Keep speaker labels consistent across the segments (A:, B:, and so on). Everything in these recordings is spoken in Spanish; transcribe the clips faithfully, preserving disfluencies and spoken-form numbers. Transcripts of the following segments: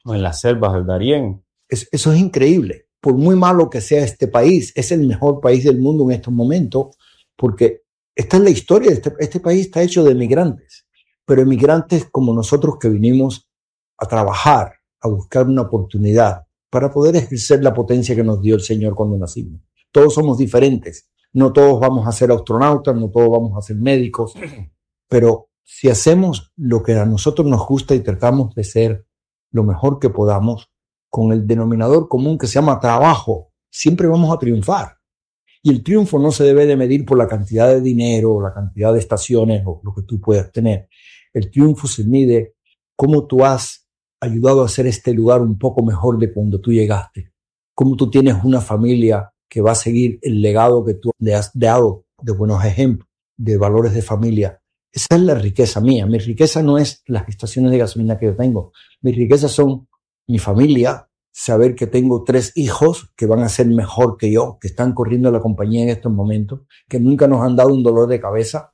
A: O en las selvas del Darién.
B: Es, eso es increíble. Por muy malo que sea este país, es el mejor país del mundo en estos momentos, porque esta es la historia. Este, este país está hecho de migrantes, pero emigrantes como nosotros que vinimos a trabajar, a buscar una oportunidad para poder ejercer la potencia que nos dio el Señor cuando nacimos. Todos somos diferentes. No todos vamos a ser astronautas, no todos vamos a ser médicos, pero si hacemos lo que a nosotros nos gusta y tratamos de ser lo mejor que podamos, con el denominador común que se llama trabajo, siempre vamos a triunfar. Y el triunfo no se debe de medir por la cantidad de dinero o la cantidad de estaciones o lo que tú puedas tener. El triunfo se mide cómo tú has ayudado a hacer este lugar un poco mejor de cuando tú llegaste. Cómo tú tienes una familia que va a seguir el legado que tú le has dado de buenos ejemplos, de valores de familia. Esa es la riqueza mía. Mi riqueza no es las estaciones de gasolina que yo tengo. Mi riqueza son mi familia, saber que tengo tres hijos que van a ser mejor que yo, que están corriendo la compañía en estos momentos, que nunca nos han dado un dolor de cabeza.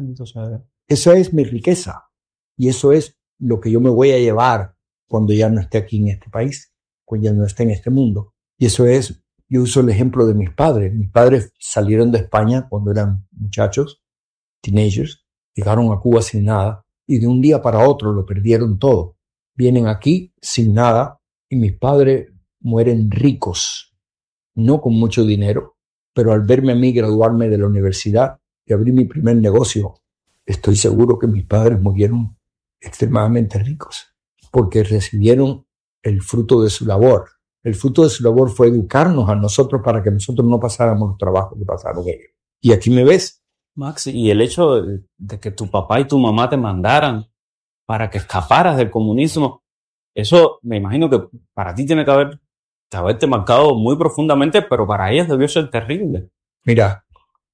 B: Eso es mi riqueza. Y eso es lo que yo me voy a llevar cuando ya no esté aquí en este país, cuando ya no esté en este mundo. Y eso es, yo uso el ejemplo de mis padres. Mis padres salieron de España cuando eran muchachos, teenagers, llegaron a Cuba sin nada y de un día para otro lo perdieron todo. Vienen aquí sin nada y mis padres mueren ricos, no con mucho dinero, pero al verme a mí graduarme de la universidad y abrir mi primer negocio, estoy seguro que mis padres murieron extremadamente ricos porque recibieron el fruto de su labor. El fruto de su labor fue educarnos a nosotros para que nosotros no pasáramos los trabajos que pasaron ellos. Y aquí me ves.
A: Max, y el hecho de, de que tu papá y tu mamá te mandaran para que escaparas del comunismo, eso me imagino que para ti tiene que haber, que haberte marcado muy profundamente, pero para ellas debió ser terrible.
B: Mira,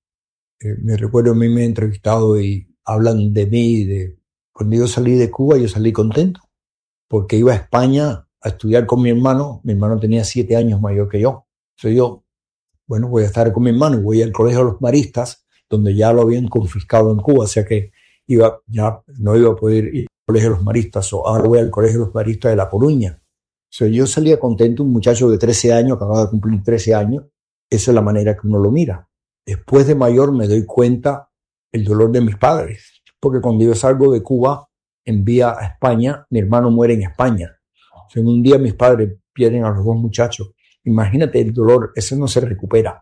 B: eh, me recuerdo a mí me he entrevistado y hablan de mí, de cuando yo salí de Cuba, yo salí contento, porque iba a España a estudiar con mi hermano. Mi hermano tenía siete años mayor que yo. Entonces yo, bueno, voy a estar con mi hermano y voy al colegio de los maristas, donde ya lo habían confiscado en Cuba, o sea que iba, ya no iba a poder ir al colegio de los maristas, o ahora voy al colegio de los maristas de La Coruña. O sea, yo salía contento, un muchacho de trece años, acababa de cumplir trece años, esa es la manera que uno lo mira. Después de mayor me doy cuenta el dolor de mis padres, porque cuando yo salgo de Cuba, envía a España, mi hermano muere en España. O sea, en un día mis padres pierden a los dos muchachos. Imagínate el dolor, ese no se recupera.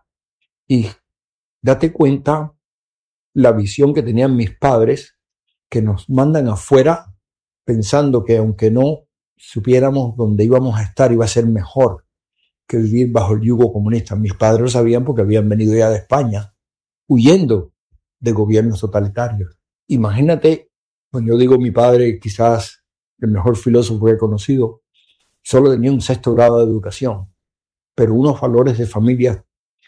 B: Y date cuenta la visión que tenían mis padres, que nos mandan afuera pensando que aunque no supiéramos dónde íbamos a estar, iba a ser mejor que vivir bajo el yugo comunista. Mis padres lo sabían porque habían venido ya de España, huyendo de gobiernos totalitarios. Imagínate, cuando yo digo mi padre, quizás el mejor filósofo que he conocido, solo tenía un sexto grado de educación, pero unos valores de familia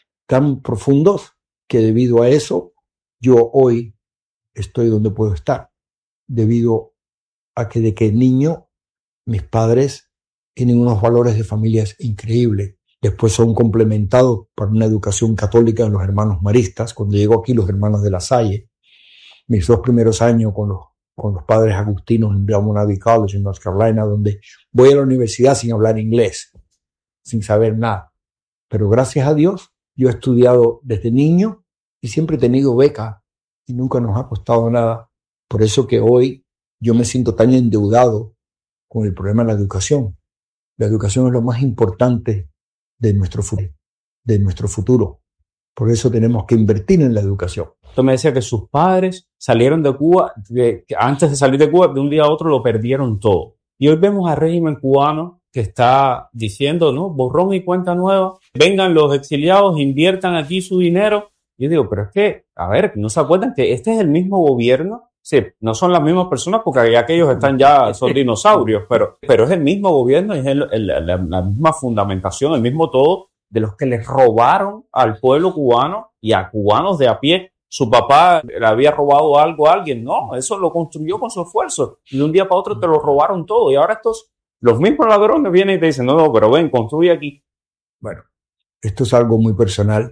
B: tan profundos que debido a eso yo hoy estoy donde puedo estar, debido a que de que niño mis padres tienen unos valores de familias increíbles. Después son complementados por una educación católica en los hermanos maristas. Cuando llegó aquí los hermanos de La Salle, mis dos primeros años con los, con los padres agustinos en Monavi College en North Carolina, donde voy a la universidad sin hablar inglés, sin saber nada. Pero gracias a Dios, yo he estudiado desde niño y siempre he tenido beca y nunca nos ha costado nada. Por eso que hoy yo me siento tan endeudado con el problema de la educación. La educación es lo más importante de nuestro futuro, de nuestro futuro. Por eso tenemos que invertir en la educación.
A: Usted me decía que sus padres salieron de Cuba, que antes de salir de Cuba, de un día a otro lo perdieron todo. Y hoy vemos al régimen cubano que está diciendo, ¿no? Borrón y cuenta nueva. Vengan los exiliados, inviertan aquí su dinero. Yo digo, pero es que, a ver, ¿no se acuerdan que este es el mismo gobierno? Sí, no son las mismas personas porque aquellos están ya, son dinosaurios, pero, pero es el mismo gobierno, es el, el, la, la misma fundamentación, el mismo todo de los que les robaron al pueblo cubano y a cubanos de a pie. Su papá le había robado algo a alguien, no, eso lo construyó con su esfuerzo y de un día para otro te lo robaron todo y ahora estos, los mismos ladrones vienen y te dicen, no, no, pero ven, construye aquí.
B: Bueno, esto es algo muy personal,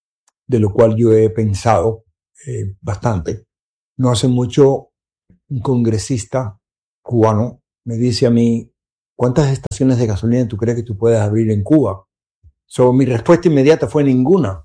B: de lo cual yo he pensado eh, bastante. No hace mucho un congresista cubano me dice a mí, ¿cuántas estaciones de gasolina tú crees que tú puedes abrir en Cuba? So, mi respuesta inmediata fue ninguna.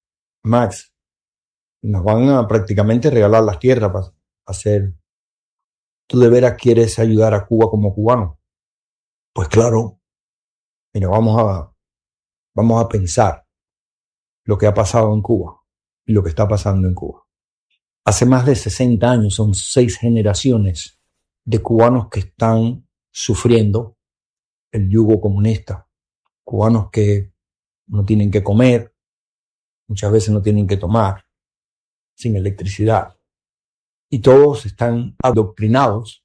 B: Max, nos van a prácticamente regalar las tierras para hacer. ¿Tú de veras quieres ayudar a Cuba como cubano? Pues claro. Mira, vamos a, vamos a pensar lo que ha pasado en Cuba y lo que está pasando en Cuba. Hace más de sesenta años, son seis generaciones de cubanos que están sufriendo el yugo comunista. Cubanos que no tienen que comer, muchas veces no tienen que tomar, sin electricidad. Y todos están adoctrinados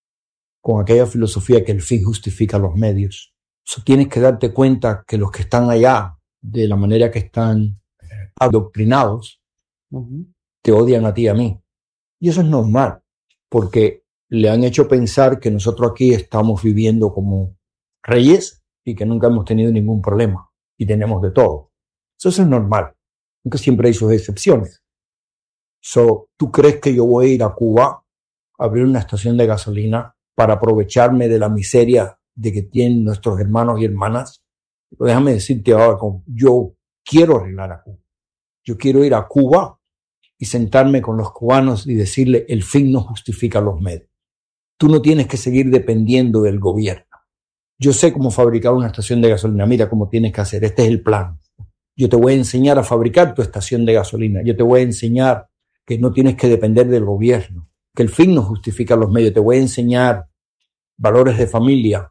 B: con aquella filosofía que el fin justifica los medios. So, tienes que darte cuenta que los que están allá, de la manera que están adoctrinados, uh-huh, te odian a ti y a mí. Y eso es normal, porque le han hecho pensar que nosotros aquí estamos viviendo como reyes y que nunca hemos tenido ningún problema y tenemos de todo. So, eso es normal, aunque siempre hay sus excepciones. So, ¿tú crees que yo voy a ir a Cuba a abrir una estación de gasolina para aprovecharme de la miseria de que tienen nuestros hermanos y hermanas? Pero déjame decirte ahora, yo quiero arreglar a Cuba. Yo quiero ir a Cuba y sentarme con los cubanos y decirle, el fin no justifica los medios. Tú no tienes que seguir dependiendo del gobierno. Yo sé cómo fabricar una estación de gasolina. Mira cómo tienes que hacer. Este es el plan. Yo te voy a enseñar a fabricar tu estación de gasolina. Yo te voy a enseñar que no tienes que depender del gobierno, que el fin no justifica los medios. Te voy a enseñar valores de familia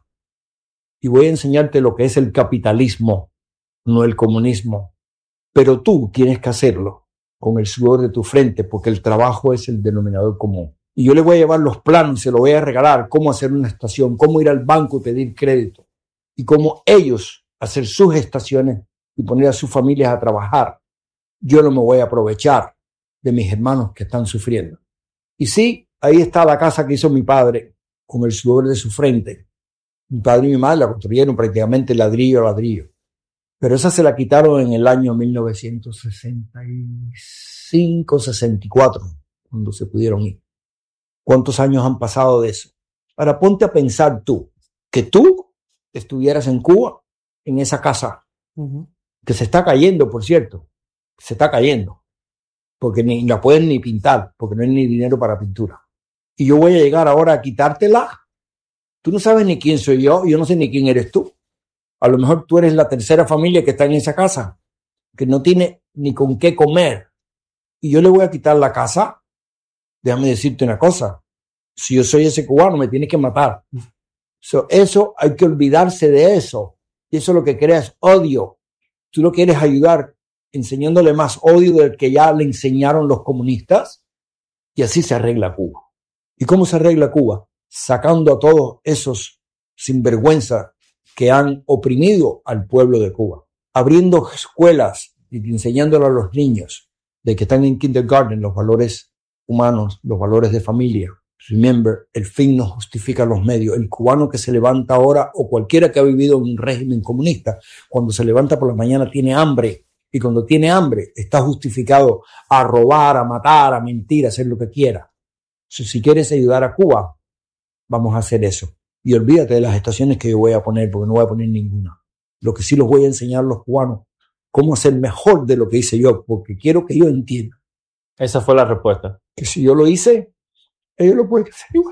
B: y voy a enseñarte lo que es el capitalismo, no el comunismo. Pero tú tienes que hacerlo con el sudor de tu frente, porque el trabajo es el denominador común. Y yo le voy a llevar los planos, se los voy a regalar, cómo hacer una estación, cómo ir al banco y pedir crédito, y cómo ellos hacer sus estaciones y poner a sus familias a trabajar. Yo no me voy a aprovechar de mis hermanos que están sufriendo. Y sí, ahí está la casa que hizo mi padre con el sudor de su frente. Mi padre y mi madre la construyeron prácticamente ladrillo a ladrillo. Pero esa se la quitaron en el año mil novecientos sesenta y cinco, sesenta y cuatro, cuando se pudieron ir. ¿Cuántos años han pasado de eso? Ahora ponte a pensar tú, que tú estuvieras en Cuba, en esa casa, uh-huh, que se está cayendo, por cierto, se está cayendo, porque ni la pueden ni pintar, porque no hay ni dinero para pintura. Y yo voy a llegar ahora a quitártela. Tú no sabes ni quién soy yo, yo no sé ni quién eres tú. A lo mejor tú eres la tercera familia que está en esa casa, que no tiene ni con qué comer. Y yo le voy a quitar la casa. Déjame decirte una cosa. Si yo soy ese cubano, me tienes que matar. So, eso hay que olvidarse de eso. Y eso lo que crea es odio. Tú lo quieres ayudar enseñándole más odio del que ya le enseñaron los comunistas. Y así se arregla Cuba. ¿Y cómo se arregla Cuba? Sacando a todos esos sinvergüenzas que han oprimido al pueblo de Cuba, abriendo escuelas y enseñándole a los niños de que están en kindergarten los valores humanos, los valores de familia. Remember, el fin no justifica los medios. El cubano que se levanta ahora, o cualquiera que ha vivido en un régimen comunista, cuando se levanta por la mañana tiene hambre, y cuando tiene hambre está justificado a robar, a matar, a mentir, a hacer lo que quiera. So, si quieres ayudar a Cuba, vamos a hacer eso. Y olvídate de las estaciones que yo voy a poner, porque no voy a poner ninguna. Lo que sí los voy a enseñar a los cubanos, cómo hacer mejor de lo que hice yo, porque quiero que ellos entiendan.
A: Esa fue la respuesta.
B: Que si yo lo hice, ellos lo pueden hacer igual.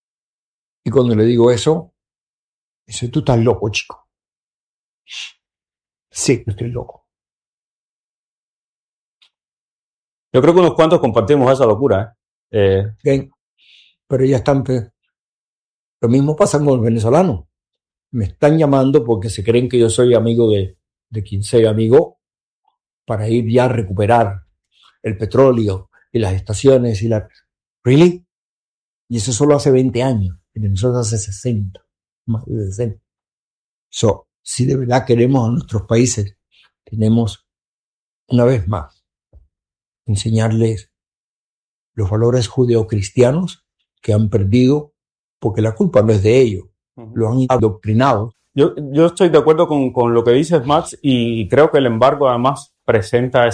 B: Y cuando le digo eso, dice, tú estás loco, chico. Sí, yo estoy loco.
A: Yo creo que unos cuantos compartimos esa locura, ¿eh? eh
B: okay. Pero ya están... Lo mismo pasa con los venezolanos. Me están llamando porque se creen que yo soy amigo de, de quien sea amigo, para ir ya a recuperar el petróleo y las estaciones y la... ¿Really? Y eso solo hace veinte años. Y nosotros hace sesenta. Más de sesenta. So, si de verdad queremos a nuestros países, tenemos, una vez más, enseñarles los valores judeocristianos que han perdido, porque la culpa no es de ellos, uh-huh, lo han adoctrinado.
A: Yo, yo estoy de acuerdo con, con lo que dices, Max, y creo que el embargo además presenta